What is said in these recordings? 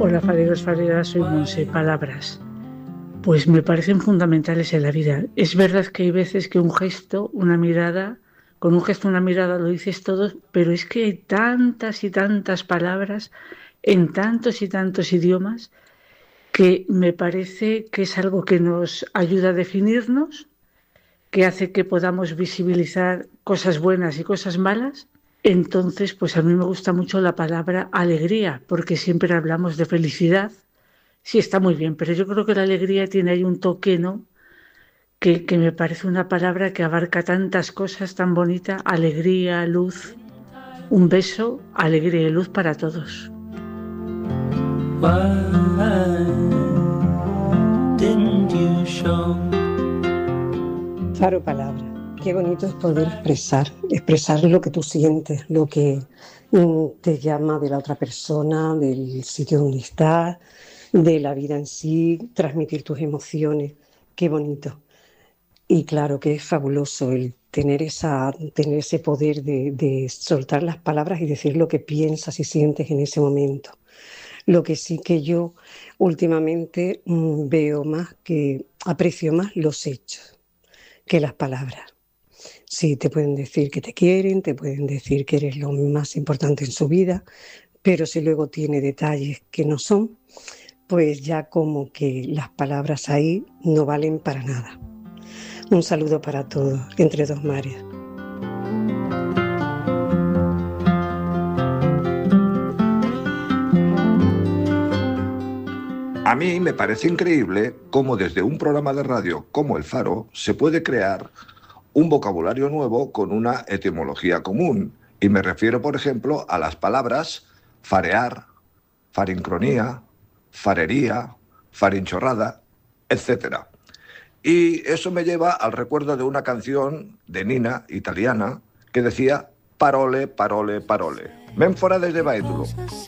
Hola, fareros, fareras, soy Monse. Palabras. Pues me parecen fundamentales en la vida. Es verdad que hay veces que un gesto, una mirada, con un gesto, una mirada lo dices todo, pero es que hay tantas y tantas palabras en tantos y tantos idiomas que me parece que es algo que nos ayuda a definirnos, que hace que podamos visibilizar cosas buenas y cosas malas. Entonces, pues a mí me gusta mucho la palabra alegría, porque siempre hablamos de felicidad. Sí, está muy bien, pero yo creo que la alegría tiene ahí un toque, ¿no? Que me parece una palabra que abarca tantas cosas tan bonitas. Alegría, luz, un beso, alegría y luz para todos. Faro palabra. Qué bonito es poder expresar lo que tú sientes, lo que te llama de la otra persona, del sitio donde estás, de la vida en sí, transmitir tus emociones. Qué bonito. Y claro que es fabuloso el tener ese poder de soltar las palabras y decir lo que piensas y sientes en ese momento. Lo que sí que yo últimamente veo más, que aprecio más los hechos que las palabras. Sí, te pueden decir que te quieren, te pueden decir que eres lo más importante en su vida, pero si luego tiene detalles que no son, pues ya como que las palabras ahí no valen para nada. Un saludo para todos, entre dos mares. A mí me parece increíble cómo desde un programa de radio como El Faro se puede crear un vocabulario nuevo con una etimología común. Y me refiero, por ejemplo, a las palabras farear, farincronía, farería, farinchorrada, etc. Y eso me lleva al recuerdo de una canción de Nina, italiana, que decía parole, parole, parole. Menfora desde Baetulo.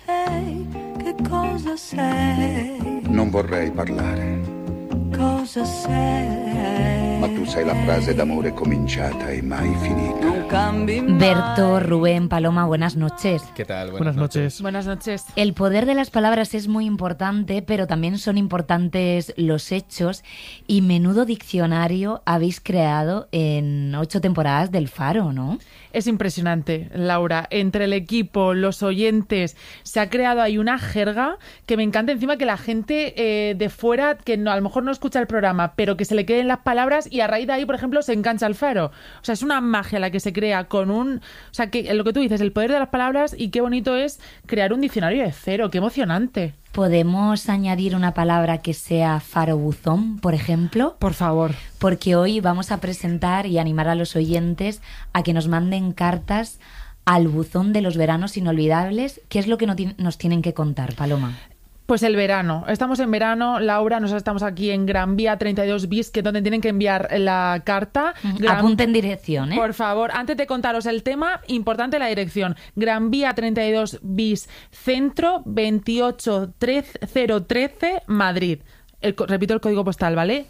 Cosa sei? Non vorrei parlare. Cosa sei? Ma tu sei la frase d'amore cominciata e mai finita. Non cambi mai. Berto, Rubén, Paloma, buenas noches. ¿Qué tal? Buenas noches. Buenas noches. El poder de las palabras es muy importante, pero también son importantes los hechos. Y menudo diccionario habéis creado en 8 temporadas del Faro, ¿no? Es impresionante, Laura. Entre el equipo, los oyentes, se ha creado ahí una jerga que me encanta. Encima que la gente de fuera, que no, a lo mejor no escucha el programa, pero que se le queden las palabras y a raíz de ahí, por ejemplo, se engancha al Faro. O sea, es una magia la que se crea con un... O sea, que lo que tú dices, el poder de las palabras, y qué bonito es crear un diccionario de cero. ¡Qué emocionante! ¿Podemos añadir una palabra que sea farobuzón, por ejemplo? Por favor. Porque hoy vamos a presentar y animar a los oyentes a que nos manden cartas al buzón de los veranos inolvidables. ¿Qué es lo que nos tienen que contar, Paloma? Pues el verano. Estamos en verano, Laura, nosotros estamos aquí en Gran Vía 32 bis, que es donde tienen que enviar la carta. Apunten dirección, ¿eh? Por favor, antes de contaros el tema, importante la dirección. Gran Vía 32 bis, Centro 28013, Madrid. Repito el código postal, ¿vale?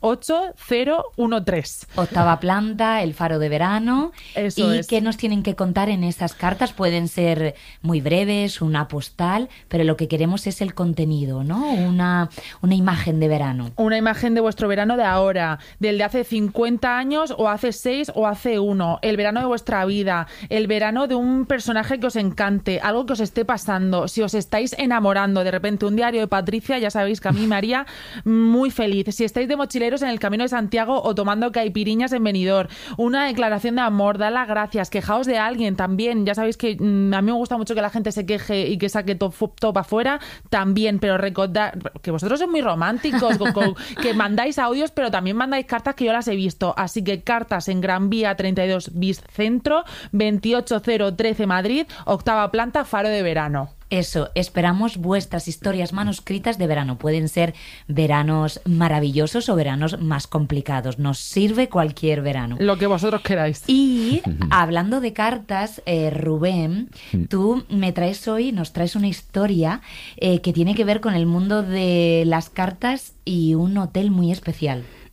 28013. 8ª planta, el Faro de verano. Eso es. ¿Qué nos tienen que contar en esas cartas? Pueden ser muy breves, una postal, pero lo que queremos es el contenido, ¿no? Una imagen de verano. Una imagen de vuestro verano de ahora, del de hace 50 años o hace 6 o hace 1. El verano de vuestra vida, el verano de un personaje que os encante, algo que os esté pasando, si os estáis enamorando, de repente un diario de Patricia, ya sabéis que a mí me haría muy feliz. Si estáis de mochileros en el Camino de Santiago o tomando caipiriñas en Benidorm, una declaración de amor, dad las gracias, quejaos de alguien también. Ya sabéis que a mí me gusta mucho que la gente se queje y que saque todo para afuera también, pero recordad que vosotros sois muy románticos, que mandáis audios, pero también mandáis cartas, que yo las he visto. Así que cartas en Gran Vía 32 bis Centro, 28013 Madrid, 8ª planta, Faro de verano. Eso, esperamos vuestras historias manuscritas de verano. Pueden ser veranos maravillosos o veranos más complicados. Nos sirve cualquier verano. Lo que vosotros queráis. Y hablando de cartas, Rubén, tú nos traes una historia que tiene que ver con el mundo de las cartas y un hotel muy especial.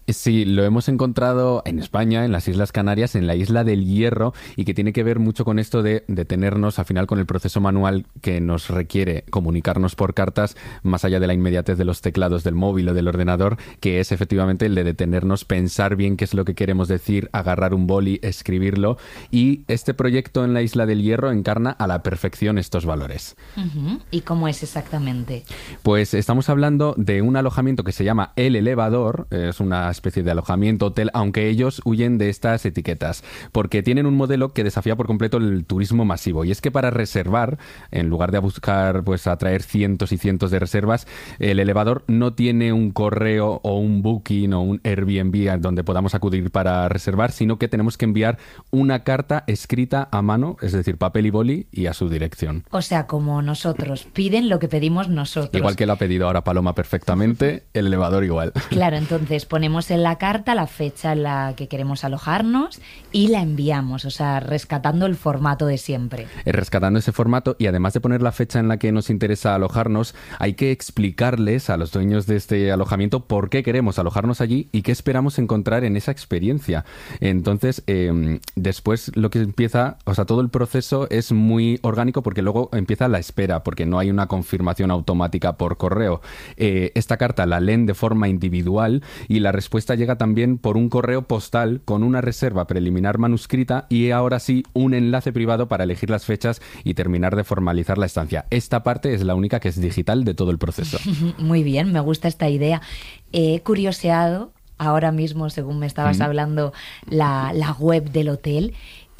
Sí, lo hemos encontrado en España, en las Islas Canarias, en la isla del Hierro, y que tiene que ver mucho con esto de detenernos al final con el proceso manual que nos requiere comunicarnos por cartas, más allá de la inmediatez de los teclados del móvil o del ordenador, que es efectivamente el de detenernos, pensar bien qué es lo que queremos decir, agarrar un boli, escribirlo, y este proyecto en la isla del Hierro encarna a la perfección estos valores. Uh-huh. ¿Y cómo es exactamente? Pues estamos hablando de un alojamiento que se llama El Elevador, es una especie de alojamiento, hotel, aunque ellos huyen de estas etiquetas, porque tienen un modelo que desafía por completo el turismo masivo, y es que para reservar, en lugar de buscar pues atraer cientos y cientos de reservas, El Elevador no tiene un correo o un Booking o un Airbnb donde podamos acudir para reservar, sino que tenemos que enviar una carta escrita a mano, es decir, papel y boli, y a su dirección. O sea, como nosotros, piden lo que pedimos nosotros. Igual que lo ha pedido ahora Paloma perfectamente, El Elevador igual. Claro, entonces ponemos en la carta la fecha en la que queremos alojarnos y la enviamos, o sea, rescatando el formato de siempre. Rescatando ese formato, y además de poner la fecha en la que nos interesa alojarnos, hay que explicarles a los dueños de este alojamiento por qué queremos alojarnos allí y qué esperamos encontrar en esa experiencia. Entonces, después lo que empieza, o sea, todo el proceso es muy orgánico porque luego empieza la espera, porque no hay una confirmación automática por correo. Esta carta la leen de forma individual y la respuesta llega también por un correo postal con una reserva preliminar manuscrita y ahora sí un enlace privado para elegir las fechas y terminar de formalizar la estancia. Esta parte es la única que es digital de todo el proceso. Muy bien, me gusta esta idea. He curioseado ahora mismo, según me estabas hablando, la web del hotel,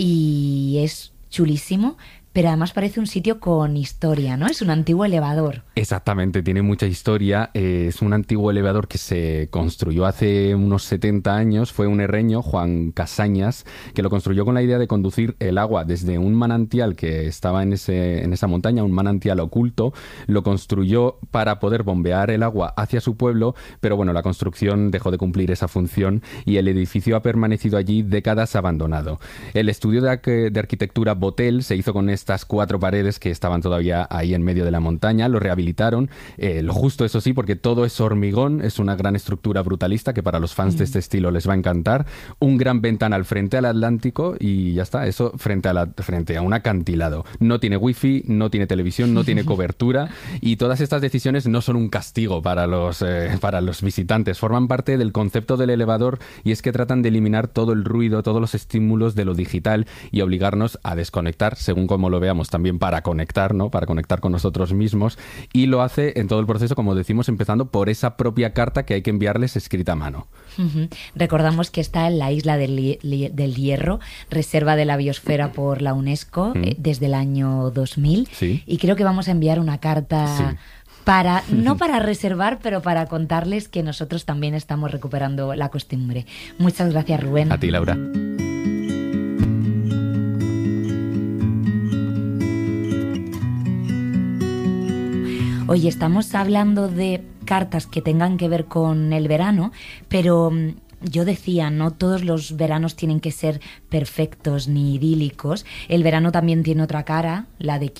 y es chulísimo. Pero además parece un sitio con historia, ¿no? Es un antiguo elevador. Exactamente, tiene mucha historia. Es un antiguo elevador que se construyó hace unos 70 años. Fue un herreño, Juan Casañas, que lo construyó con la idea de conducir el agua desde un manantial que estaba en esa montaña, un manantial oculto. Lo construyó para poder bombear el agua hacia su pueblo, pero bueno, la construcción dejó de cumplir esa función y el edificio ha permanecido allí décadas abandonado. El estudio de arquitectura Botel se hizo con estas 4 paredes que estaban todavía ahí en medio de la montaña, lo rehabilitaron, lo justo, eso sí, porque todo es hormigón, es una gran estructura brutalista que para los fans de este estilo les va a encantar, un gran ventanal frente al Atlántico y ya está, eso frente a un acantilado. No tiene wifi, no tiene televisión, no tiene cobertura, y todas estas decisiones no son un castigo para los visitantes, forman parte del concepto del elevador, y es que tratan de eliminar todo el ruido, todos los estímulos de lo digital y obligarnos a desconectar, según como lo veamos, también para conectar, ¿no? Para conectar con nosotros mismos, y lo hace en todo el proceso, como decimos, empezando por esa propia carta que hay que enviarles escrita a mano. Recordamos que está en la isla del Hierro, reserva de la biosfera por la UNESCO desde el año 2000, sí. Y creo que vamos a enviar una carta... Sí. No para reservar, pero para contarles que nosotros también estamos recuperando la costumbre. Muchas gracias, Rubén. A ti, Laura. Oye, estamos hablando de cartas que tengan que ver con el verano, pero yo decía, no todos los veranos tienen que ser perfectos ni idílicos. El verano también tiene otra cara, la de